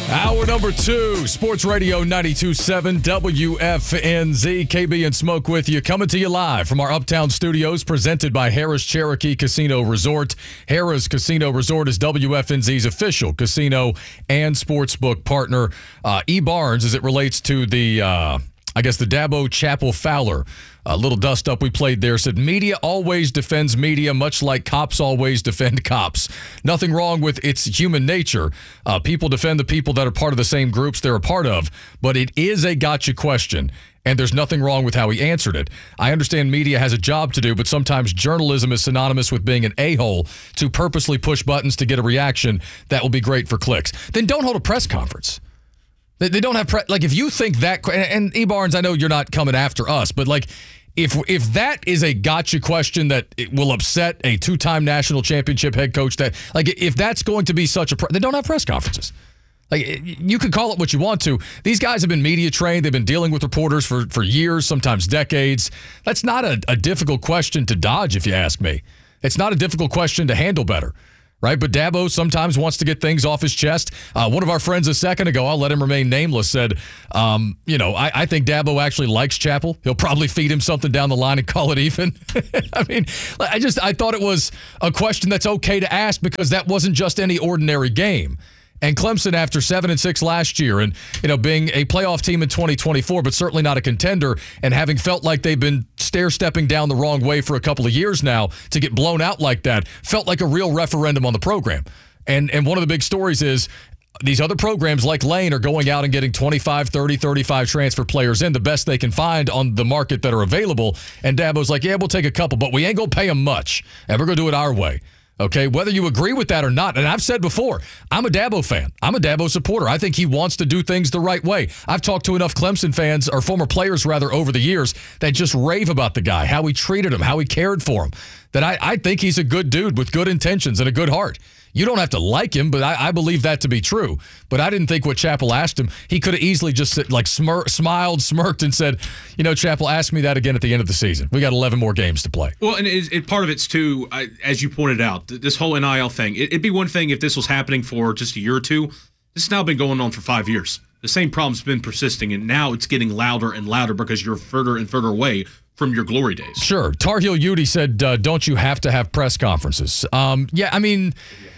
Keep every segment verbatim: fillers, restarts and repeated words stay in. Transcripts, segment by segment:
Hour number two, Sports Radio ninety-two point seven W F N Z. K B and Smoke with you, coming to you live from our Uptown studios, presented by Harrah's Cherokee Casino Resort. Harrah's Casino Resort is W F N Z's official casino and sportsbook partner. Uh, E. Barnes, as it relates to the, uh, I guess, the Dabo Chapel Fowler A little dust up we played there, said media always defends media, much like cops always defend cops. Nothing wrong with its human nature. Uh, people defend the people that are part of the same groups they're a part of, but it is a gotcha question, and there's nothing wrong with how he answered it. I understand media has a job to do, but sometimes journalism is synonymous with being an a-hole to purposely push buttons to get a reaction that will be great for clicks. Then don't hold a press conference. They, they don't have, pre- like, if you think that, and E. Barnes, I know you're not coming after us, but, like, If if that is a gotcha question that it will upset a two-time national championship head coach, that like if that's going to be such a pre- they don't have press conferences. Like, you could call it what you want to. These guys have been media trained. They've been dealing with reporters for, for years, sometimes decades. That's not a, a difficult question to dodge, if you ask me. It's not a difficult question to handle better. Right, but Dabo sometimes wants to get things off his chest. Uh, one of our friends a second ago, I'll let him remain nameless, said, um, you know, I, I think Dabo actually likes Chapel. He'll probably feed him something down the line and call it even. I mean, I just I thought it was a question that's okay to ask because that wasn't just any ordinary game. And Clemson, after seven and six last year, and you know, being a playoff team in twenty twenty-four, but certainly not a contender, and having felt like they've been stair-stepping down the wrong way for a couple of years now, to get blown out like that felt like a real referendum on the program. And and one of the big stories is these other programs like Lane are going out and getting twenty-five, thirty, thirty-five transfer players in, the best they can find on the market that are available. And Dabo's like, yeah, we'll take a couple, but we ain't going to pay them much, and we're going to do it our way. Okay, whether you agree with that or not, and I've said before, I'm a Dabo fan. I'm a Dabo supporter. I think he wants to do things the right way. I've talked to enough Clemson fans, or former players rather, over the years that just rave about the guy, how he treated him, how he cared for him, that I, I think he's a good dude with good intentions and a good heart. You don't have to like him, but I, I believe that to be true. But I didn't think what Chapel asked him, he could have easily just like smir- smiled, smirked, and said, you know, Chapel, ask me that again at the end of the season. We got eleven more games to play. Well, and it, it, part of it's too, uh, as you pointed out, this whole N I L thing. It, it'd be one thing if this was happening for just a year or two. This has now been going on for five years. The same problem's been persisting, and now it's getting louder and louder because you're further and further away from your glory days. Sure. Tar Heel Udi said, uh, don't you have to have press conferences? Um, yeah, I mean...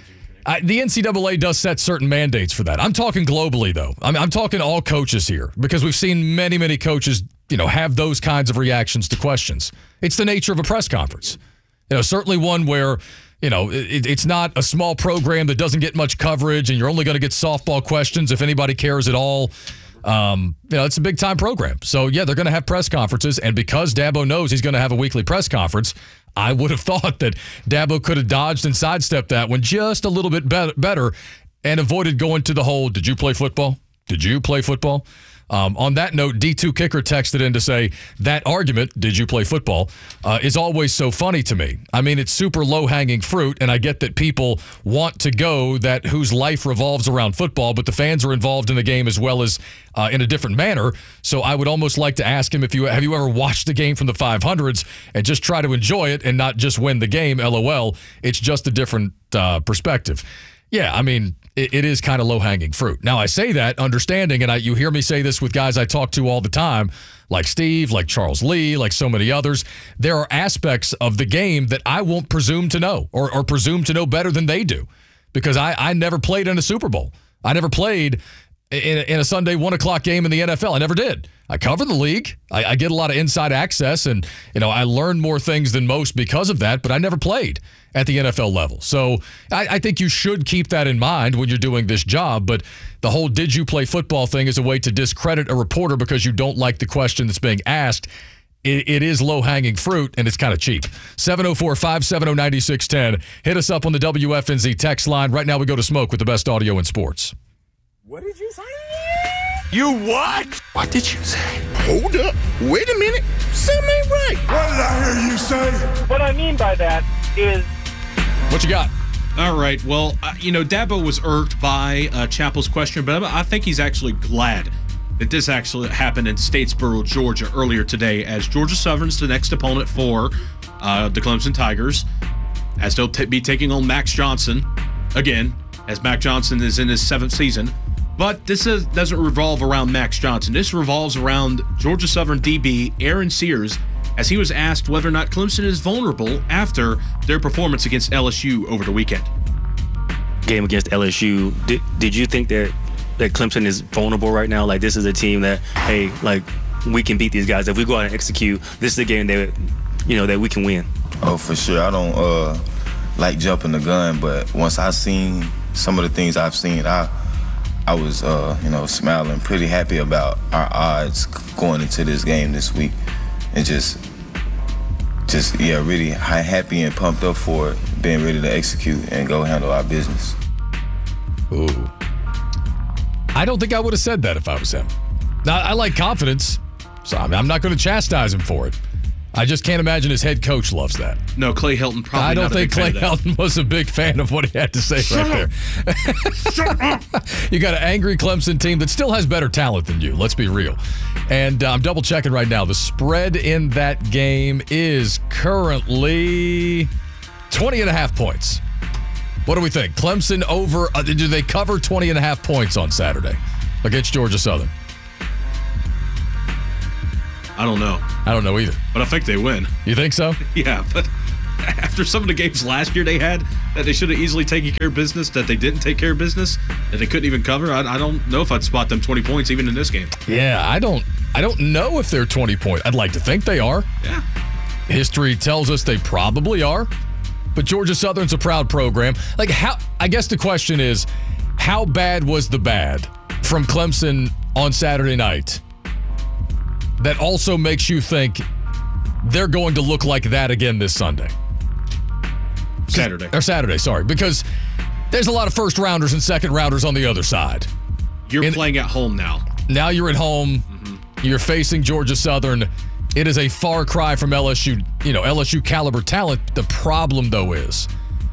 I, the N C double A does set certain mandates for that. I'm talking globally, though. I'm, I'm talking all coaches here because we've seen many, many coaches, you know, have those kinds of reactions to questions. It's the nature of a press conference. You know, certainly one where, you know, it, it's not a small program that doesn't get much coverage and you're only going to get softball questions if anybody cares at all. Um, you know, it's a big-time program. So, yeah, they're going to have press conferences, and because Dabo knows he's going to have a weekly press conference, I would have thought that Dabo could have dodged and sidestepped that one just a little bit be- better and avoided going to the whole, did you play football? Did you play football? Um, on that note, D two Kicker texted in to say, that argument, did you play football, uh, is always so funny to me. I mean, it's super low-hanging fruit, and I get that people want to go that whose life revolves around football, but the fans are involved in the game as well as uh, in a different manner. So I would almost like to ask him, if you have you ever watched the game from the five hundreds and just try to enjoy it and not just win the game, LOL. It's just a different uh, perspective. Yeah, I mean, it, it is kind of low-hanging fruit. Now, I say that understanding, and I, you hear me say this with guys I talk to all the time, like Steve, like Charles Lee, like so many others. There are aspects of the game that I won't presume to know or, or presume to know better than they do because I, I never played in a Super Bowl. I never played in a, in a Sunday one o'clock game in the N F L. I never did. I cover the league. I, I get a lot of inside access, and you know I learn more things than most because of that, but I never played at the N F L level. So I, I think you should keep that in mind when you're doing this job, but the whole did you play football thing is a way to discredit a reporter because you don't like the question that's being asked. It, it is low-hanging fruit, and it's kind of cheap. seven oh four, five seven oh, nine six one oh. Hit us up on the W F N Z text line. Right now we go to Smoke with the best audio in sports. What did you say? You what? What did you say? Hold up. Wait a minute. Something ain't right. What did I hear you say? What I mean by that is... What you got? All right. Well, uh, you know, Dabo was irked by uh, Chapel's question, but I think he's actually glad that this actually happened in Statesboro, Georgia, earlier today, as Georgia Southern's the next opponent for uh, the Clemson Tigers, as they'll t- be taking on Max Johnson again, as Mac Johnson is in his seventh season. But this is, doesn't revolve around Max Johnson. This revolves around Georgia Southern D B Aaron Sears, as he was asked whether or not Clemson is vulnerable after their performance against L S U over the weekend. Game against L S U, did, did you think that, that Clemson is vulnerable right now? Like, this is a team that, hey, like, we can beat these guys. If we go out and execute, this is a game that, you know, that we can win. Oh, for sure. I don't uh, like jumping the gun, but once I seen some of the things I've seen, I I was, uh, you know, smiling, pretty happy about our odds going into this game this week, and just, just yeah, really happy and pumped up for it, being ready to execute and go handle our business. Ooh. I don't think I would have said that if I was him. Now, I like confidence, so I'm not going to chastise him for it. I just can't imagine his head coach loves that. No, Clay Helton probably I don't not a think big fan Clay of that. Helton was a big fan of what he had to say Shut right up. there. Shut up! You got an angry Clemson team that still has better talent than you. Let's be real. And uh, I'm double checking right now. The spread in that game is currently twenty and a half points. What do we think? Clemson over, uh, do they cover twenty and a half points on Saturday against Georgia Southern? I don't know, I don't know either. but I think they win. You think so? Yeah, but after some of the games last year they had that they should have easily taken care of business, that they didn't take care of business, that they couldn't even cover, I, I don't know if I'd spot them twenty points even in this game. Yeah, I don't I don't know if they're twenty point. I'd like to think they are. Yeah. History tells us they probably are. But Georgia Southern's a proud program. Like, how, I guess the question is, how bad was the bad from Clemson on Saturday night that also makes you think they're going to look like that again this Sunday? Saturday. Or Saturday, sorry. Because there's a lot of first rounders and second rounders on the other side. You're in- playing at home now. Now you're at home. Mm-hmm. You're facing Georgia Southern. It is a far cry from L S U, you know, L S U caliber talent. The problem, though, is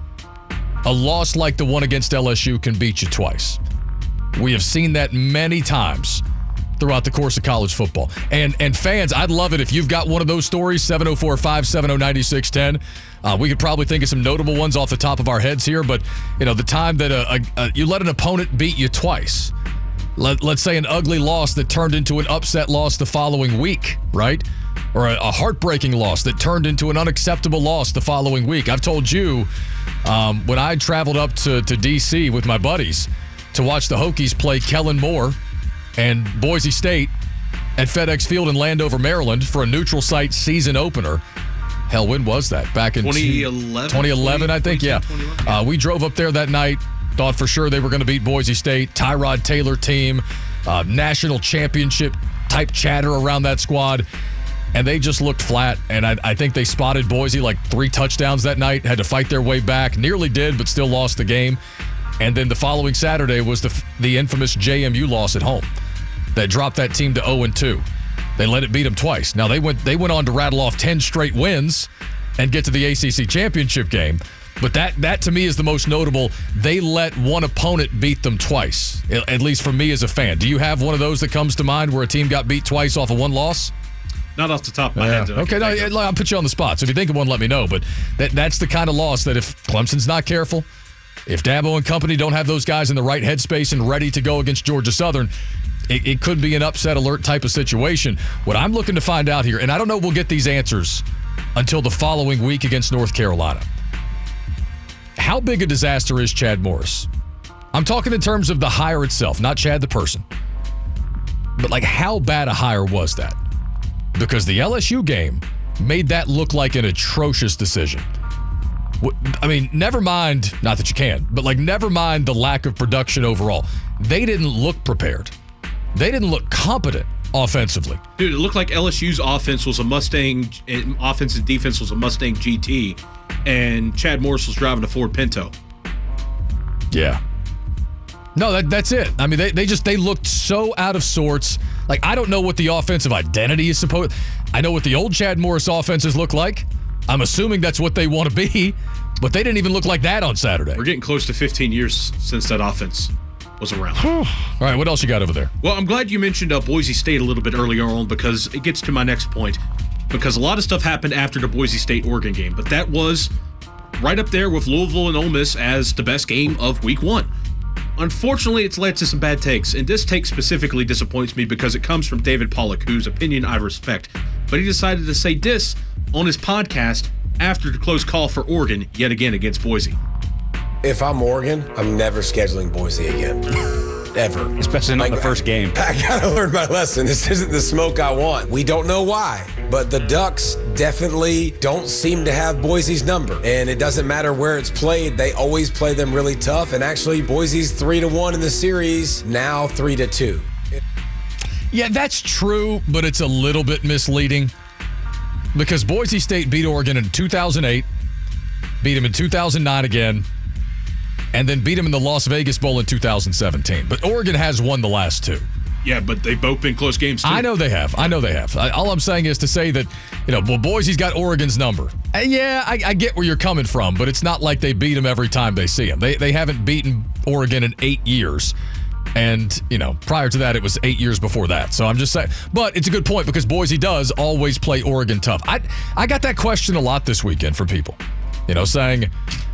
a loss like the one against L S U can beat you twice. We have seen that many times throughout the course of college football. And and fans, I'd love it if you've got one of those stories, seven oh four, five seven oh, nine six one oh. Uh, we could probably think of some notable ones off the top of our heads here, but, you know, the time that a, a, a, you let an opponent beat you twice. Let, let's say an ugly loss that turned into an upset loss the following week, right? Or a, a heartbreaking loss that turned into an unacceptable loss the following week. I've told you um, when I traveled up to, to D C with my buddies to watch the Hokies play Kellen Moore and Boise State at FedEx Field in Landover, Maryland for a neutral site season opener. Hell, when was that? Back in twenty eleven? twenty eleven, I think, yeah. Uh, we drove up there that night, thought for sure they were going to beat Boise State. Tyrod Taylor team, uh, national championship type chatter around that squad. And they just looked flat, and I, I think they spotted Boise like three touchdowns that night, had to fight their way back, nearly did, but still lost the game. And then the following Saturday was the the infamous J M U loss at home that dropped that team to oh and two. They let it beat them twice. Now, they went they went on to rattle off ten straight wins and get to the A C C championship game. But that, that to me, is the most notable. They let one opponent beat them twice, at least for me as a fan. Do you have one of those that comes to mind where a team got beat twice off of one loss? Not off the top of my Yeah. head. that I Okay, can no, think of. I'll put you on the spot. So if you think of one, let me know. But that that's the kind of loss that if Clemson's not careful, if Dabo and company don't have those guys in the right headspace and ready to go against Georgia Southern, it, it could be an upset alert type of situation. What I'm looking to find out here, and I don't know we'll get these answers until the following week against North Carolina. How big a disaster is Chad Morris? I'm talking in terms of the hire itself, not Chad the person. But like, how bad a hire was that? Because the L S U game made that look like an atrocious decision. I mean, never mind, not that you can, but like never mind the lack of production overall. They didn't look prepared. They didn't look competent offensively. Dude, it looked like L S U's offense was a Mustang, offense and defense was a Mustang G T, and Chad Morris was driving a Ford Pinto. Yeah. No, that, that's it. I mean, they, they just, they looked so out of sorts. Like, I don't know what the offensive identity is supposed. I know what the old Chad Morris offenses look like. I'm assuming that's what they want to be, but they didn't even look like that on Saturday. We're getting close to fifteen years since that offense was around. All right, what else you got over there? Well, I'm glad you mentioned uh, Boise State a little bit earlier on, because it gets to my next point. Because a lot of stuff happened after the Boise State-Oregon game, but that was right up there with Louisville and Ole Miss as the best game of week one. Unfortunately, it's led to some bad takes, and this take specifically disappoints me because it comes from David Pollock, whose opinion I respect. But he decided to say this on his podcast after the close call for Oregon yet again against Boise. If I'm Oregon, I'm never scheduling Boise again. Ever. Especially not like, the first game. I, I gotta learn my lesson. This isn't the smoke I want. We don't know why, but the Ducks definitely don't seem to have Boise's number. And it doesn't matter where it's played, they always play them really tough. And actually, Boise's three to one in the series, now three to two. Yeah, that's true, but it's a little bit misleading because Boise State beat Oregon in two thousand eight, beat them in two thousand nine again, and then beat them in the Las Vegas Bowl in two thousand seventeen. But Oregon has won the last two. Yeah, but they've both been close games, too. I know they have. I know they have. I, all I'm saying is to say that, you know, well, Boise's got Oregon's number. Uh, yeah, I, I get where you're coming from, but it's not like they beat them every time they see them. They, they haven't beaten Oregon in eight years. And, you know, prior to that, it was eight years before that. So I'm just saying. But it's a good point because Boise does always play Oregon tough. I, I got that question a lot this weekend from people, you know, saying,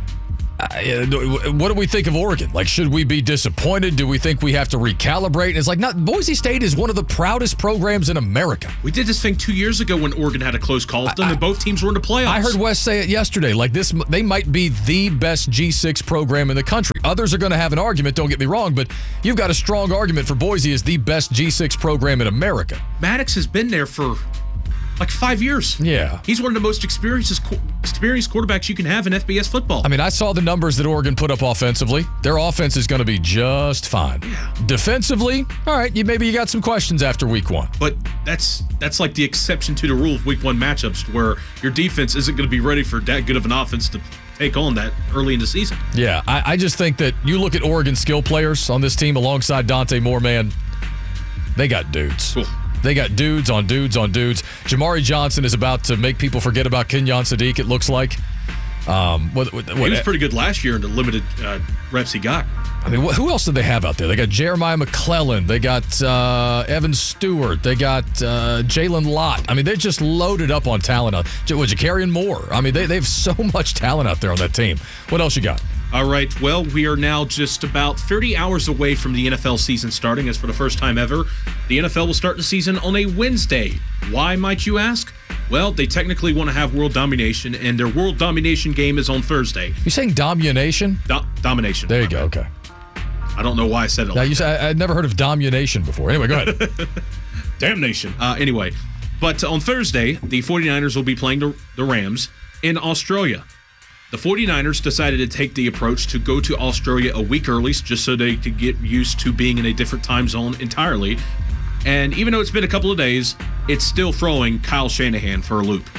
Uh, what do we think of Oregon? Like, should we be disappointed? Do we think we have to recalibrate? And it's like, not. Boise State is one of the proudest programs in America. We did this thing two years ago when Oregon had a close call with them, and both teams were in the playoffs. I heard Wes say it yesterday. Like this, they might be the best G six program in the country. Others are going to have an argument. Don't get me wrong, but you've got a strong argument for Boise as the best G six program in America. Maddox has been there for like five years. Yeah. He's one of the most experienced, experienced quarterbacks you can have in F B S football. I mean, I saw the numbers that Oregon put up offensively. Their offense is going to be just fine. Yeah. Defensively, all right, you maybe you got some questions after week one. But that's that's like the exception to the rule of week one matchups where your defense isn't going to be ready for that good of an offense to take on that early in the season. Yeah, I, I just think that you look at Oregon skill players on this team alongside Dante Moore, man, they got dudes. Cool. They got dudes on dudes on dudes. Jamari Johnson is about to make people forget about Kenyon Sadiq, it looks like. Um, what, what, he was pretty good last year in the limited uh, reps he got. I mean, wh- who else did they have out there? They got Jeremiah McClellan. They got uh, Evan Stewart. They got uh, Jalen Lott. I mean, they're just loaded up on talent. Uh, what, Jakarian Moore. I mean, they, they have so much talent out there on that team. What else you got? All right, well, we are now just about thirty hours away from the N F L season starting, as for the first time ever, the N F L will start the season on a Wednesday. Why, might you ask? Well, they technically want to have world domination, and their world domination game is on Thursday. You saying domination? Do- domination. There you go, okay. I don't know why I said it like now, you said, I, I'd never heard of domination before. Anyway, go ahead. Damnation. Uh, anyway, but on Thursday, the 49ers will be playing the, the Rams in Australia. The 49ers decided to take the approach to go to Australia a week early just so they could get used to being in a different time zone entirely. And even though it's been a couple of days, it's still throwing Kyle Shanahan for a loop.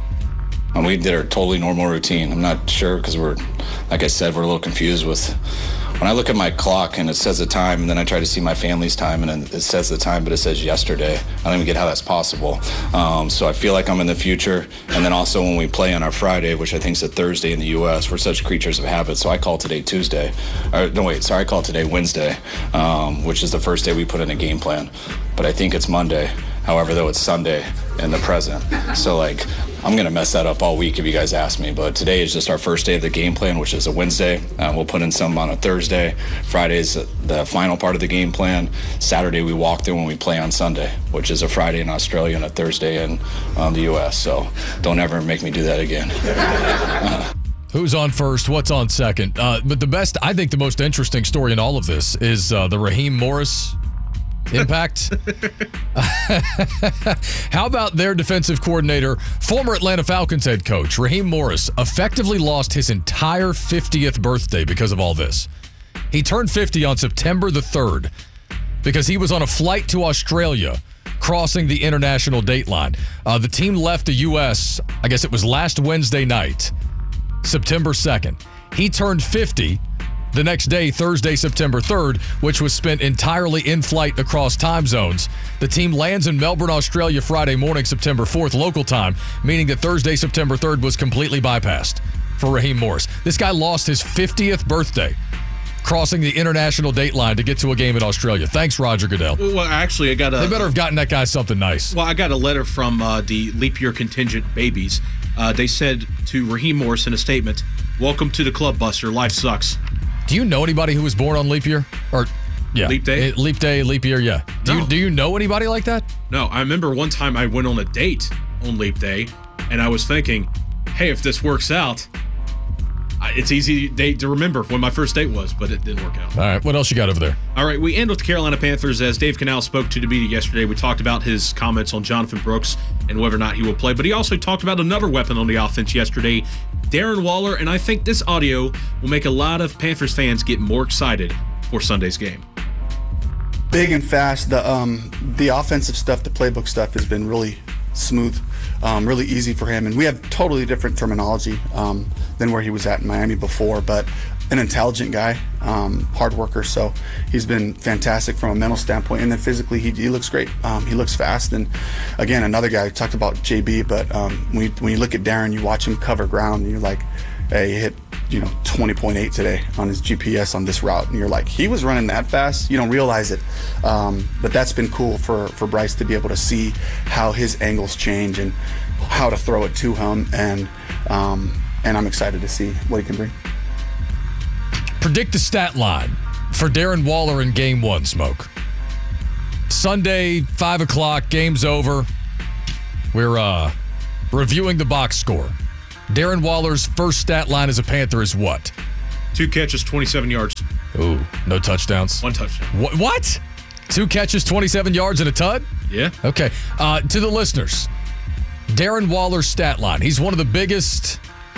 And we did our totally normal routine. I'm not sure because we're, like I said, we're a little confused with when I look at my clock and it says the time, and then I try to see my family's time, and then it says the time, but it says yesterday. I don't even get how that's possible. Um, so I feel like I'm in the future. And then also when we play on our Friday, which I think is a Thursday in the U S, we're such creatures of habit. So I call today Tuesday. Or, no, wait, sorry, I call today Wednesday, um, which is the first day we put in a game plan. But I think it's Monday. However, though, it's Sunday in the present. So, like, I'm going to mess that up all week if you guys ask me. But today is just our first day of the game plan, which is a Wednesday. Uh, we'll put in some on a Thursday. Friday is the final part of the game plan. Saturday, we walk through when we play on Sunday, which is a Friday in Australia and a Thursday in um, the U S. So don't ever make me do that again. uh, Who's on first? What's on second? Uh, but the best, I think the most interesting story in all of this is uh, the Raheem Morris impact. How about their defensive coordinator, former Atlanta Falcons head coach, Raheem Morris, effectively lost his entire fiftieth birthday because of all this. He turned fifty on September the third because he was on a flight to Australia crossing the international date line. Uh, the team left the U S, I guess it was last Wednesday night, September second. He turned fifty the next day, Thursday, September third, which was spent entirely in flight across time zones. The team lands in Melbourne, Australia, Friday morning, September fourth, local time, meaning that Thursday, September third was completely bypassed for Raheem Morris. This guy lost his fiftieth birthday crossing the international date line to get to a game in Australia. Thanks, Roger Goodell. Well, actually, I got a... They better have gotten that guy something nice. Well, I got a letter from uh, the leap year contingent babies. Uh, they said to Raheem Morris in a statement, "Welcome to the club, Buster. Life sucks." Do you know anybody who was born on leap year? Or yeah, Leap day? Eh, leap day, leap year, yeah. Do No. you do you know anybody like that? No, I remember one time I went on a date on Leap Day, and I was thinking, hey, if this works out, I- it's easy date to remember when my first date was, but it didn't work out. All right, what else you got over there? All right, we end with the Carolina Panthers. As Dave Canal spoke to the media yesterday, we talked about his comments on Jonathan Brooks and whether or not he will play, but he also talked about another weapon on the offense yesterday, Darren Waller, and I think this audio will make a lot of Panthers fans get more excited for Sunday's game. Big and fast. The um, the offensive stuff, the playbook stuff has been really smooth, um, really easy for him. And we have totally different terminology um, than where he was at in Miami before, but an intelligent guy, um, hard worker. So he's been fantastic from a mental standpoint. And then physically, he, he looks great. Um, he looks fast. And again, another guy, talked about J B, but um, when, you, when you look at Darren, you watch him cover ground, and you're like, hey, he hit you know, twenty point eight today on his G P S on this route. And you're like, he was running that fast? You don't realize it. Um, but that's been cool for, for Bryce to be able to see how his angles change and how to throw it to him. And, um, and I'm excited to see what he can bring. Predict the stat line for Darren Waller in game one, Smoke. Sunday, five o'clock, game's over. We're uh, reviewing the box score. Darren Waller's first stat line as a Panther is what? Two catches, twenty-seven yards. Ooh, no touchdowns. One touchdown. What? What? Two catches, twenty-seven yards, and a tud? Yeah. Okay. Uh, to the listeners, Darren Waller's stat line. He's one of the biggest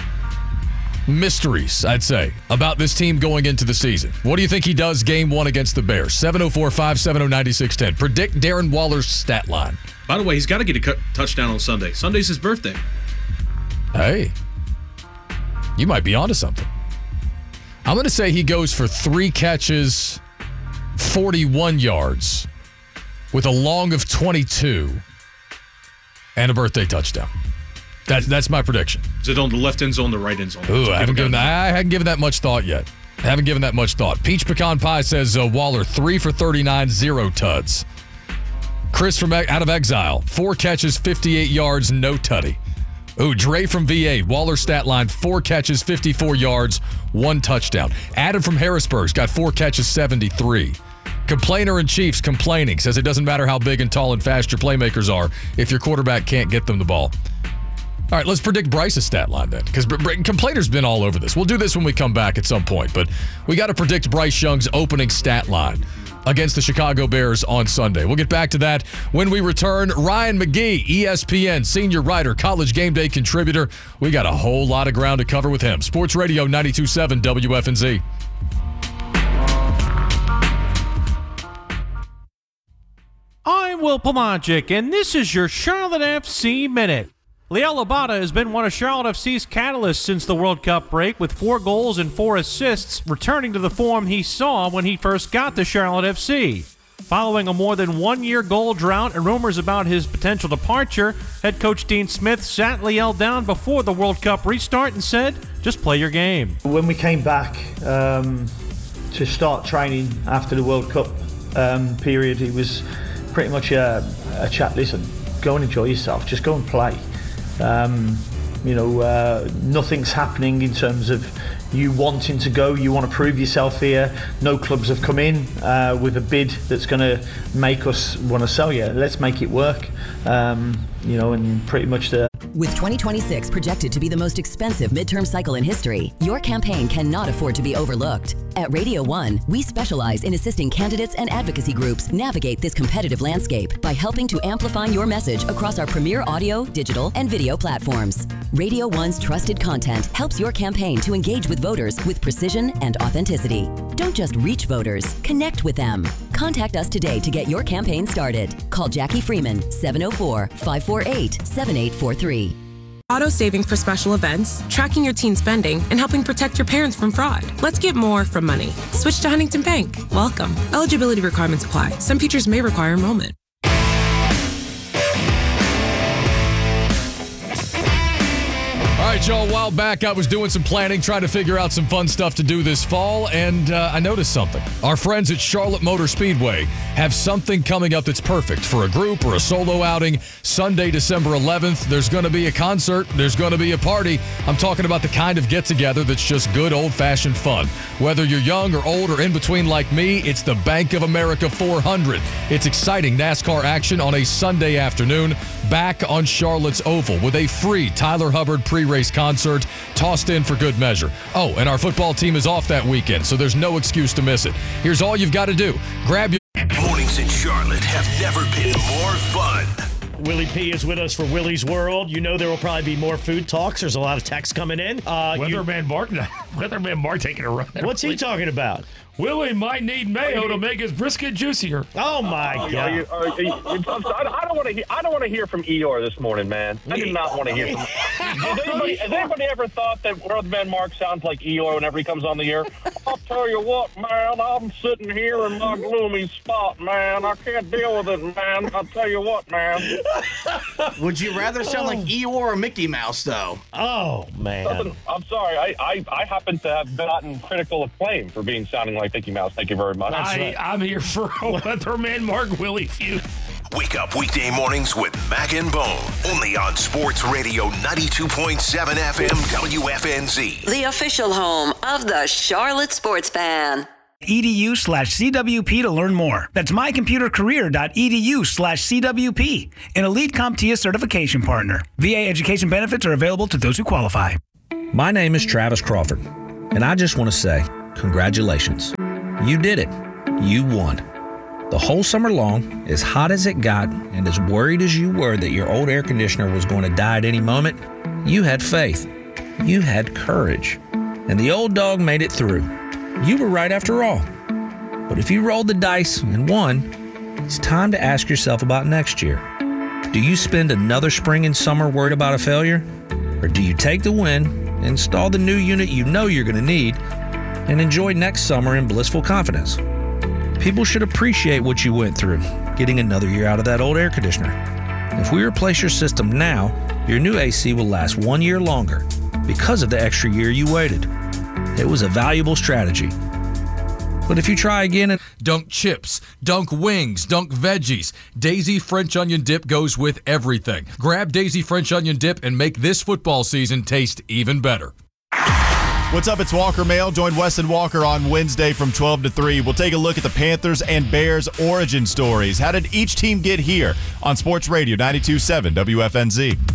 mysteries, I'd say, about this team going into the season. What do you think he does game one against the Bears? seven oh four, five seven oh, nine six one oh. Predict Darren Waller's stat line. By the way, he's got to get a cut- touchdown on Sunday. Sunday's his birthday. Hey, you might be onto something. I'm going to say he goes for three catches, forty-one yards, with a long of twenty-two, and a birthday touchdown. That's that's my prediction. Is it on the left end zone, the right end zone? Ooh, I haven't given that. I haven't given that much thought yet. I haven't given that much thought. Peach Pecan Pie says uh, Waller three for thirty-nine, zero tuds. Chris from out of exile, four catches, fifty-eight yards, no tutty. Ooh, Dre from V A, Waller stat line, four catches, fifty-four yards, one touchdown. Adam from Harrisburg's got four catches, seventy-three. Complainer in Chiefs complaining, says it doesn't matter how big and tall and fast your playmakers are if your quarterback can't get them the ball. All right, let's predict Bryce's stat line then, because Complainer's been all over this. We'll do this when we come back at some point, but we got to predict Bryce Young's opening stat line against the Chicago Bears on Sunday. We'll get back to that when we return. Ryan McGee, E S P N senior writer, College Game Day contributor. We got a whole lot of ground to cover with him. Sports Radio ninety-two point seven W F N Z. I'm Will Pelagic, and this is your Charlotte F C Minute. Liel Abada has been one of Charlotte F C's catalysts since the World Cup break, with four goals and four assists, returning to the form he saw when he first got to Charlotte F C. Following a more than one-year goal drought and rumors about his potential departure, head coach Dean Smith sat Liel down before the World Cup restart and said, just play your game. When we came back um, to start training after the World Cup um, period, he was pretty much a, a chat, listen, go and enjoy yourself, just go and play. Um, you know, uh, nothing's happening in terms of you wanting to go, you want to prove yourself here. No clubs have come in uh, with a bid that's going to make us want to sell you. Let's make it work. Um, you know, and pretty much the... With twenty twenty-six projected to be the most expensive midterm cycle in history, your campaign cannot afford to be overlooked. At Radio One, we specialize in assisting candidates and advocacy groups navigate this competitive landscape by helping to amplify your message across our premier audio, digital, and video platforms. Radio One's trusted content helps your campaign to engage with voters with precision and authenticity. Don't just reach voters, connect with them. Contact us today to get your campaign started. Call Jackie Freeman, seven oh four, five four eight, seven eight four three. Auto saving for special events, tracking your teen spending, and helping protect your parents from fraud. Let's get more from money. Switch to Huntington Bank. Welcome. Eligibility requirements apply. Some features may require enrollment. All right, y'all. A while back, I was doing some planning, trying to figure out some fun stuff to do this fall, and uh, I noticed something. Our friends at Charlotte Motor Speedway have something coming up that's perfect for a group or a solo outing. Sunday, December eleventh, there's going to be a concert. There's going to be a party. I'm talking about the kind of get-together that's just good old-fashioned fun. Whether you're young or old or in between like me, it's the Bank of America four hundred. It's exciting NASCAR action on a Sunday afternoon, back on Charlotte's Oval with a free Tyler Hubbard pre-race concert tossed in for good measure. Oh, and our football team is off that weekend, so there's no excuse to miss it. Here's all you've got to do. Grab your... Mornings in Charlotte have never been more fun. Willie P is with us for Willie's World. You know there will probably be more food talks. There's a lot of texts coming in. Uh, Weatherman you, Mark, Weatherman Mark taking a run. What's he talking about? Willie might need mayo to make his brisket juicier. Oh my uh, God! Are you, are you, I don't want to. Hear, I don't want to hear from Eeyore this morning, man. I do not want to hear from. Has anybody, has anybody ever thought that Weatherman Mark sounds like Eeyore whenever he comes on the air? I'll tell you what, man. I'm sitting here in my gloomy spot, man. I can't deal with it, man. I'll tell you what, man. Would you rather sound like Eeyore or Mickey Mouse, though? Oh man! Nothing, I'm sorry. I, I I happen to have gotten critical acclaim for being sounding like Mickey Mouse. Thank you very much. I, right. I'm here for a Weatherman Mark Willie feud. Wake up weekday mornings with Mac and Bone. Only on Sports Radio ninety-two point seven F M W F N Z. The official home of the Charlotte Sports Fan. edu slash CWP to learn more. That's mycomputercareer.edu slash CWP. An Elite CompTIA certification partner. V A education benefits are available to those who qualify. My name is Travis Crawford, and I just want to say congratulations. You did it. You won. The whole summer long, as hot as it got and as worried as you were that your old air conditioner was going to die at any moment, you had faith. You had courage. And the old dog made it through. You were right after all. But if you rolled the dice and won, it's time to ask yourself about next year. Do you spend another spring and summer worried about a failure? Or do you take the win, install the new unit you know you're going to need, and enjoy next summer in blissful confidence? People should appreciate what you went through, getting another year out of that old air conditioner. If we replace your system now, your new A C will last one year longer because of the extra year you waited. It was a valuable strategy. But if you try again and dunk chips, dunk wings, dunk veggies, Daisy French Onion Dip goes with everything. Grab Daisy French Onion Dip and make this football season taste even better. What's up? It's Walker Mail. Join Weston Walker on Wednesday from twelve to three. We'll take a look at the Panthers and Bears origin stories. How did each team get here? On Sports Radio ninety-two point seven W F N Z.